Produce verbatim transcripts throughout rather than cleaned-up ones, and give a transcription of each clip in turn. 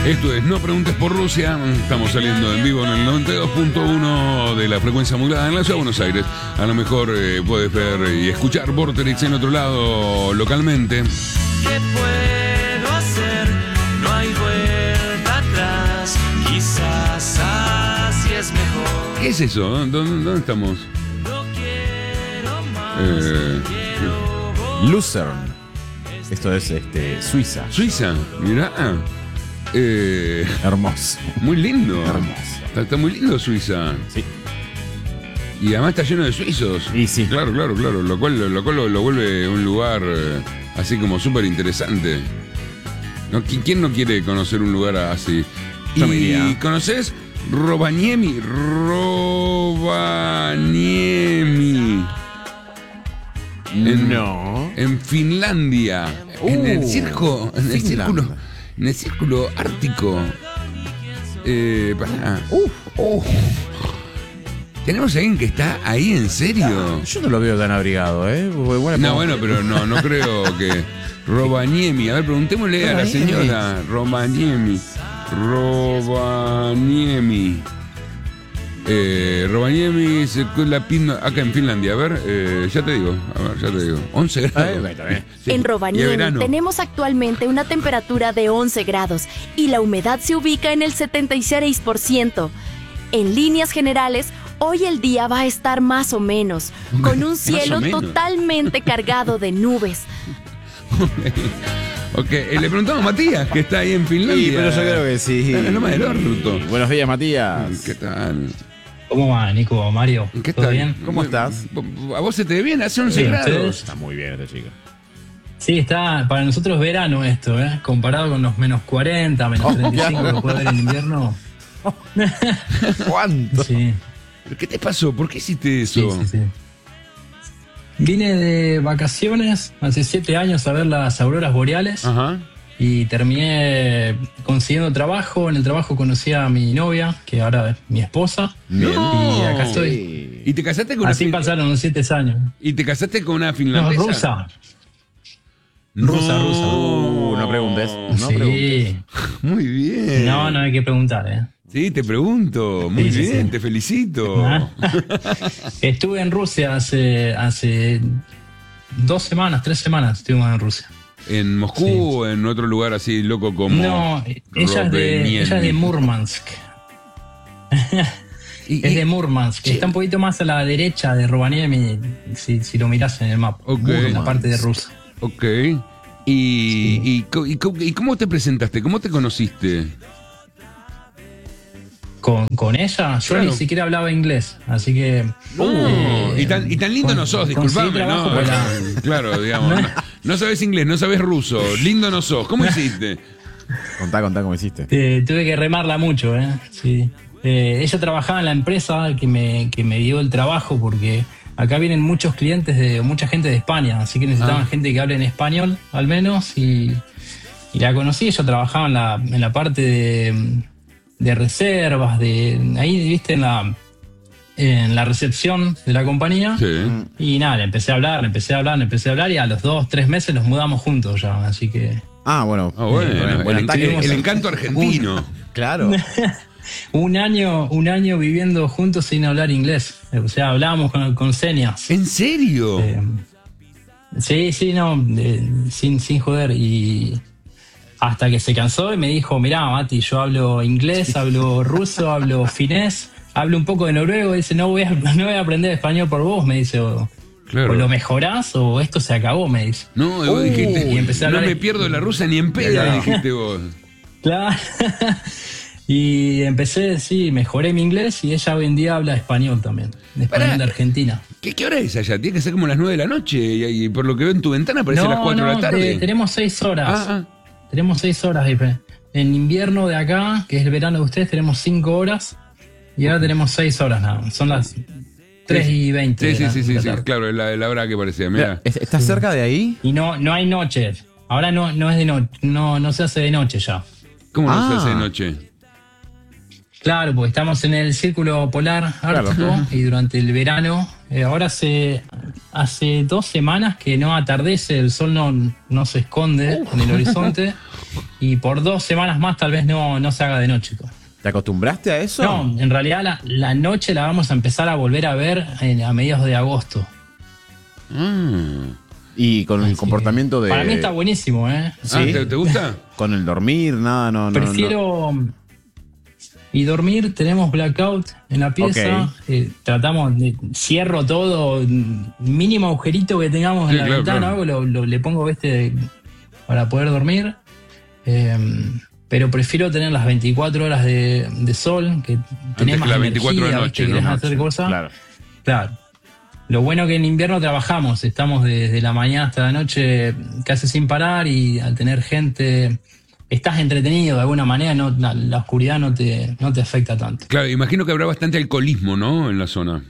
Esto es No Preguntes por Rusia. Estamos saliendo en vivo en el noventa y dos punto uno de la frecuencia modulada en la ciudad de Buenos Aires. A lo mejor eh, puedes ver y escuchar Vorterix en otro lado localmente. ¿Qué puedo hacer? No hay vuelta atrás. Quizás así es mejor. ¿Qué es eso? ¿Dónde, dónde estamos? No quiero más. Eh, quiero Luzern. Esto es este, Suiza. Suiza, mirá. Eh, Hermoso. muy lindo. Hermoso. Está, está muy lindo Suiza. Sí. Y además está lleno de suizos. Y sí. Claro, claro, claro. Lo cual lo, cual lo, lo vuelve un lugar eh, así como súper interesante. ¿No? ¿Qui- ¿Quién no quiere conocer un lugar así? Yo me ¿Y iría. conoces Rovaniemi? Rovaniemi. En- No. En Finlandia. en el Uh, circo. En el Finlandia. círculo. En el círculo ártico. Eh, pará. Uf. Oh. ¿Tenemos a alguien que está ahí en serio? Yo no lo veo tan abrigado, ¿eh? Igual No, puedo- bueno, pero no, no creo que. Rovaniemi. A ver, preguntémosle a la Rovaniemi. señora. Rovaniemi. Rovaniemi. Eh, Rovaniemi se la pino acá en Finlandia. A ver, eh, ya te digo. A ver, ya te digo. once grados. Ay, bueno, eh. Sí, En y es Rovaniemi verano. tenemos actualmente una temperatura de once grados y la humedad se ubica en el setenta y seis por ciento. En líneas generales, hoy el día va a estar más o menos, con un Más cielo o menos. totalmente cargado de nubes. Ok, eh, le preguntamos a Matías, que está ahí en Finlandia. Sí, pero yo creo que sí. Está en la Loma del Orto. Buenos días, Matías. ¿Qué tal? ¿Cómo va, Nico, Mario? ¿Qué ¿Todo tal? bien? ¿Cómo estás? ¿A vos se te ve bien? Hace once Bien, grados. ¿ustedes? Está muy bien este chico. Sí, está para nosotros verano esto, ¿eh? Comparado con los menos cuarenta, menos treinta y cinco que puede haber en invierno. ¿Cuánto? Sí, ¿Pero qué te pasó? ¿Por qué hiciste sí, eso? sí, sí. Vine de vacaciones hace siete años a ver las auroras boreales Ajá. y terminé consiguiendo trabajo. En el trabajo conocí a mi novia, que ahora es mi esposa. Bien. Y acá estoy. Sí. ¿Y te casaste con una Así fin- pasaron los siete años. ¿Y te casaste con una No, finlandesa? rusa. No. Rusa, rusa. Uh, no preguntes. No sí. preguntes. Muy bien. No, no hay que preguntar, ¿eh? Sí, te pregunto. Muy Sí, sí, bien, sí. te felicito. Ah. Estuve en Rusia hace, hace dos semanas, tres semanas estuvimos en Rusia. ¿En Moscú o en otro lugar así loco como No, ella es, de, Rovaniemi? ella es de Murmansk. Y- Es y- de Murmansk, que está un poquito más a la derecha de Rovaniemi, si, si lo mirás en el mapa. Ok. En la parte de Rusia. Ok. ¿Y, y, co- y co- y cómo te presentaste? ¿Cómo te conociste? Con, con ella, yo Claro. ni siquiera hablaba inglés, así que. Uh, eh, y, tan, y tan lindo con- no sos, conseguí disculpame, trabajo ¿no? para- Claro, digamos. No, no sabes inglés, no sabes ruso, lindo no sos. ¿Cómo hiciste? Contá, contá cómo hiciste. Eh, tuve que remarla mucho, ¿eh? Sí. Eh, ella trabajaba en la empresa que me, que me dio el trabajo porque acá vienen muchos clientes de mucha gente de España, así que necesitaban Ah. gente que hable en español al menos y, y la conocí. Ella trabajaba en la, en la parte de, de reservas, de ahí, viste, en la, en la recepción de la compañía. Sí. Y nada, le empecé a hablar, le empecé a hablar, le empecé a hablar y a los dos, tres meses nos mudamos juntos ya, así que... Ah, bueno. Ah, bueno, Buen- buen el, ataque. el- el encanto argentino. Claro. Un año, un año viviendo juntos sin hablar inglés. O sea, hablábamos con, con señas. ¿En serio? Eh, sí, sí, no, eh, sin, sin joder. Y hasta que se cansó y me dijo, mirá, Mati, yo hablo inglés, hablo ruso, hablo finés, hablo un poco de noruego. Dice, no voy a, no voy a aprender español por vos, me dice. O, Claro. o lo mejorás o esto se acabó, me dice. No, y vos Uh, dijiste, y empecé a no hablar- me pierdo la rusa ni en peda, Claro. dijiste vos. Claro. Y empecé, sí, mejoré mi inglés y ella hoy en día habla español también. Español Pará. de Argentina. ¿Qué, ¿Qué hora es allá? Tiene que ser como las nueve de la noche y, y por lo que veo en tu ventana parece las cuatro de la tarde. eh, tenemos seis horas. Ah, ah. Tenemos seis horas. Dipe. En invierno de acá, que es el verano de ustedes, tenemos cinco horas y ahora tenemos seis horas nada. Son las tres y veinte. Sí, sí, de la- sí, sí, de la sí, tarde. claro, es la, la hora que parecía. Mira, Mira. ¿es- ¿estás cerca de ahí? Y no, no hay noche. Ahora no, no es de noche, no, no se hace de noche ya. ¿Cómo no se Ah. hace de noche? Claro, porque estamos en el círculo polar ártico Claro. y durante el verano Eh, ahora hace, hace dos semanas que no atardece, el sol no, no se esconde en el horizonte y por dos semanas más tal vez no, no se haga de noche. ¿Te acostumbraste a eso? No, en realidad la, la noche la vamos a empezar a volver a ver en- a mediados de agosto. Mm. Y con el Así comportamiento que de... Para mí está buenísimo, ¿eh? Sí. Ah, ¿te, te gusta? Con el dormir, nada, no, no. Prefiero... Y dormir, tenemos blackout en la pieza, Ok. eh, tratamos de... Cierro todo, mínimo agujerito que tengamos Sí, en la claro, ventana, claro. algo, lo, lo- le pongo este para poder dormir. Eh, pero prefiero tener las veinticuatro horas de, de sol, que tenés que más las veinticuatro de energía, noche, ¿viste? ¿no? Querés hacer cosas. Claro. Claro. Lo bueno que en invierno trabajamos, estamos desde la mañana hasta la noche casi sin parar y al tener gente, estás entretenido de alguna manera, no, la, la oscuridad no te, no te afecta tanto. Claro, imagino que habrá bastante alcoholismo, ¿no? En la zona.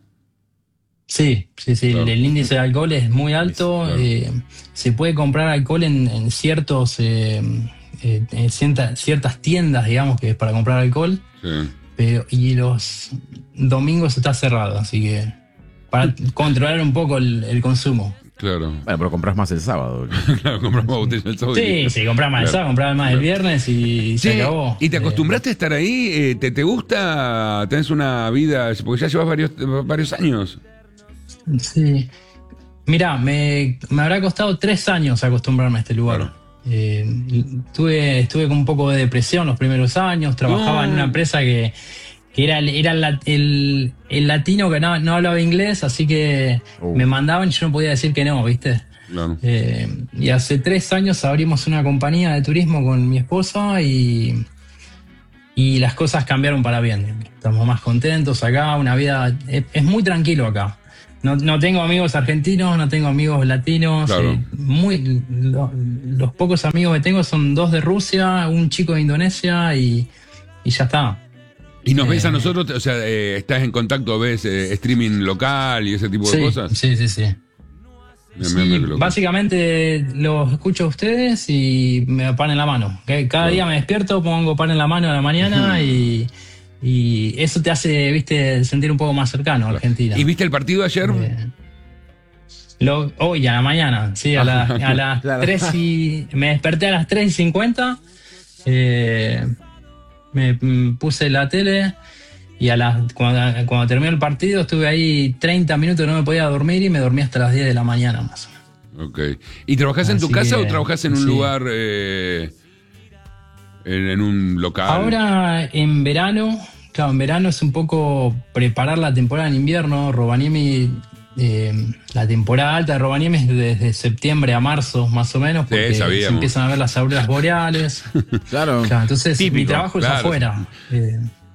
Sí, sí, sí, Claro. el, el índice de alcohol es muy alto, Claro. eh, se puede comprar alcohol en, en ciertos, eh, eh, en cierta- ciertas tiendas, digamos, que es para comprar alcohol, Sí. pero y los domingos está cerrado, así que para controlar un poco el, el consumo. Claro. Bueno, pero compras más el sábado. Claro, compramos botellas el sábado. Sí, sí, compraba más el Claro. sábado, compraba más el viernes y se Sí, acabó. ¿y te Eh, acostumbraste a estar ahí? Eh, ¿te, ¿Te gusta? ¿Tenés una vida? Porque ya llevas varios, varios años. Sí. Mirá, me, me habrá costado tres años acostumbrarme a este lugar. Claro. Eh, tuve, estuve con un poco de depresión los primeros años, trabajaba No. en una empresa que, que era, el, era el, el- el latino que no, no hablaba inglés, así que Uh. me mandaban y yo no podía decir que no, ¿viste? Claro. Eh, y hace tres años abrimos una compañía de turismo con mi esposa y, y las cosas cambiaron para bien. Estamos más contentos acá, una vida... Es, es muy tranquilo acá. No, no tengo amigos argentinos, no tengo amigos latinos. Claro. eh, muy, lo- los pocos amigos que tengo son dos de Rusia, un chico de Indonesia y, y ya está. ¿Y nos ves a Eh. nosotros? O sea, eh, ¿estás en contacto? ¿Ves eh, streaming local y ese tipo de Sí, cosas? sí, sí, sí. Mira, Sí, mira, mira qué loco. básicamente los escucho a ustedes y me pan en la mano. Que Cada Claro. día me despierto, pongo pan en la mano a la mañana y, y eso te hace, viste, sentir un poco más cercano a Argentina. ¿Y viste el partido ayer? Eh, lo- hoy a la mañana, sí, a, la- a las Claro. tres y me desperté a las tres y cincuenta. Eh, me mm, puse la tele y a las cuando, cuando terminó el partido estuve ahí treinta minutos, no me podía dormir y me dormí hasta las diez de la mañana más o menos. Ok. ¿Y trabajás en tu Así casa que, o trabajás en un sí. lugar, eh, en, en un local? Ahora en verano, claro, en verano es un poco preparar la temporada en invierno. Rovaniemi, eh, la temporada alta de Rovaniemi es desde septiembre a marzo más o menos, porque se sabíamos. empiezan a ver las auroras boreales. Claro. Claro, entonces mi Típico, trabajo claro. es afuera. Eh,